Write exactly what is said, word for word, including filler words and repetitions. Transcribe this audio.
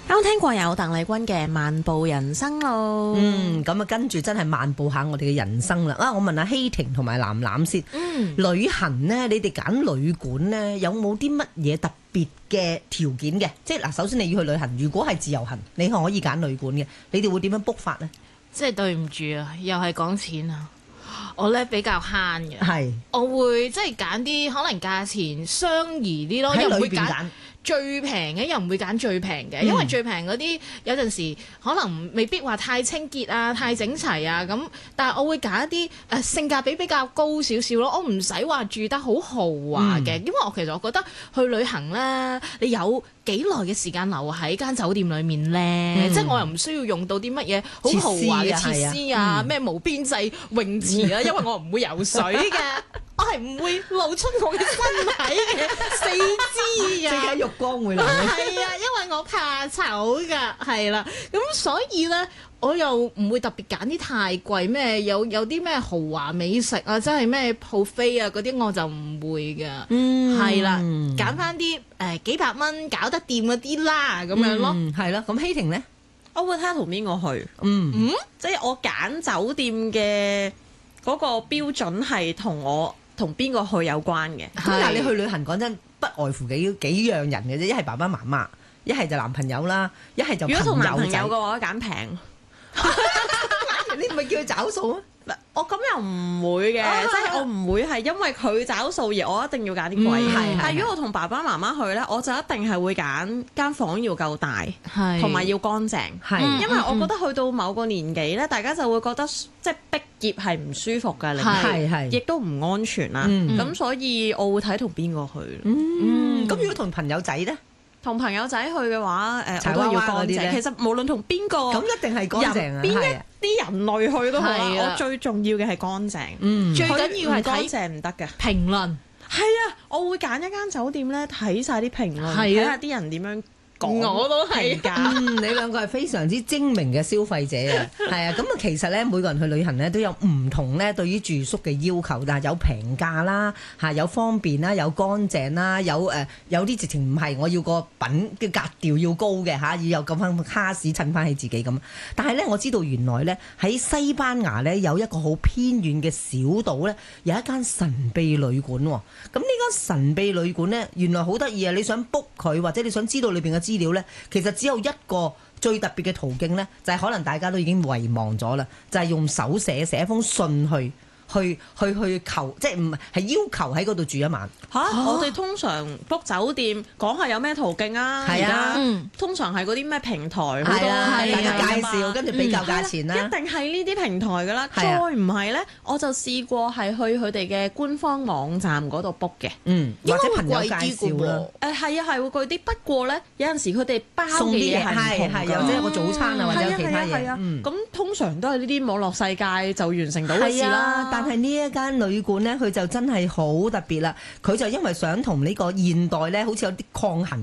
啱聽過有鄧麗君嘅《漫步人生路》。 嗯，咁啊跟住真係漫步下我哋嘅人生啦。啊，我問下希婷同埋藍藍先。 嗯， 旅行呢，你哋揀旅館呢，有冇啲乜嘢特別嘅條件嘅？即係嗱，首先你要去旅行，如果係自由行，你可以揀旅館嘅，你哋會點樣 book 法呢？ 即係對唔住啊，又係講錢啊！我咧比較慳嘅， 係我會即係揀啲可能價錢相宜啲咯， 喺又唔會揀裏邊揀。 最平嘅，又唔會揀最平嘅， 嗯因為最平嗰啲有陣時可能未必話太清潔啊、太整齊啊咁，但係我會揀一啲誒、呃、性價比比較高少少咯，我唔使話住得好豪華嘅， 嗯、 因為我其實我覺得去旅行咧，你有幾耐嘅時間留喺間酒店裡面咧，嗯、即係我又唔需要用到啲乜嘢好豪華嘅設施啊，咩、啊嗯、無邊際泳池啊，因為我唔會游水嘅。我係唔會露出我嘅身體嘅四肢啊！ 即係浴缸會流。係啊，因為我怕醜㗎，係啦。咁所以咧，我又唔會特別揀啲太貴咩，有有啲咩豪華美食啊，即係咩 buffet 啊嗰啲，我就唔會㗎。嗯，係啦，揀翻啲誒幾百蚊搞得掂嗰啲啦，咁樣咯。 嗯，係咯。咁希婷咧， 我會睇下同邊個去。 嗯嗯， 即係我揀酒店嘅嗰個標準係同我同邊個去有關嘅。 咁但係你去旅行講真，不外乎幾幾樣人嘅啫，一係爸爸媽媽，一係就男朋友啦，一係就朋友仔。 如果同男朋友嘅話，揀平。 你唔係叫佢找數啊？ 我咁又唔會嘅，啊、即係我唔會係因為佢找數而我一定要揀啲貴嘅。嗯、但係如果我同爸爸媽媽去呢，我就一定係會揀間房要夠大，同埋要乾淨。 係， 因為我覺得去到某個年紀呢，大家就會覺得即係逼仄係唔舒服㗎，你係係， 亦都唔安全啦。咁、嗯、所以我會睇同邊個去。咁、 嗯嗯、如果同朋友仔呢？ 同朋友仔去嘅話，誒、呃、 柴我都要乾娃娃淨。其實無論同邊個， 咁一定係乾淨啊！ 邊一啲人類去都好啦。 的我最重要嘅係乾淨。 嗯， 最緊要係乾淨唔得嘅評論。 係啊，我會揀一間酒店咧，睇晒啲評論，睇下啲人點樣講。 我都係㗎。 嗯，你兩個係非常之精明嘅消費者啊！係啊，咁啊，其實咧，每個人去旅行咧都有唔同咧對於住宿嘅要求，但係有平價啦，嚇有方便啦，有乾淨啦，有誒、呃、有啲直情唔係我要個品嘅格調要高嘅嚇，要有咁翻卡士襯翻起自己咁。但係咧，我知道原來咧喺西班牙咧有一個好偏遠嘅小島咧，有一間神秘旅館喎。咁呢間神秘旅館咧，原來好得意啊！你想 book 佢或者你想知道裏邊嘅資料咧，其實只有一個最特別嘅途徑咧，就係、是、可能大家都已經遺忘咗啦，就係、是、用手寫寫一封信去去去去求，即係唔係要求喺嗰度住一晚嚇？啊、我哋通常 book 酒店講下有咩途徑啊？ 係啊， 通常係嗰啲咩平台好多係啊， 大家介紹跟住比較價錢啦、 嗯，一定係呢啲平台㗎啦。 啊、 再唔係咧，我就試過係去佢哋嘅官方網站嗰度 book 嘅， 嗯，或者朋友介紹啦。 誒係啊，係會貴啲，不過咧有陣時佢哋包嘅嘢係唔同㗎， 有即係個早餐啊，或者有其他嘢。 咁通常都係呢啲網絡世界就完成到嘅事啦。 但係呢一間旅館咧，佢就真係好特別啦。佢就因為想同呢個現代咧，好似有啲抗衡。